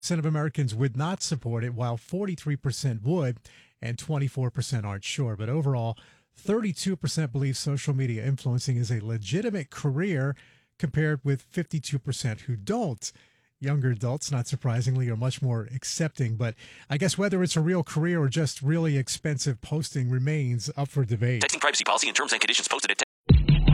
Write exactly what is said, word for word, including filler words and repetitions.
percent of Americans would not support it, while forty-three percent would and twenty-four percent aren't sure. But overall, thirty-two percent believe social media influencing is a legitimate career, compared with fifty-two percent who don't. Younger adults, not surprisingly, are much more accepting, but I guess whether it's a real career or just really expensive posting remains up for debate. Texting privacy policy and terms and conditions posted at